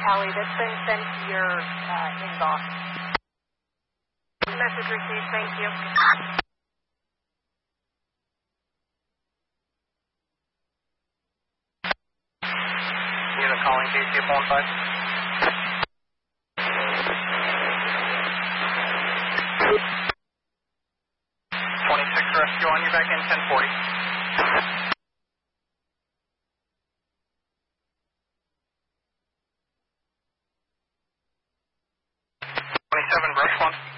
Allie, that's been sent to your inbox. Message received, thank you. Unit calling DC 15. 26 rescue on you back in 1040. 27 brush 1.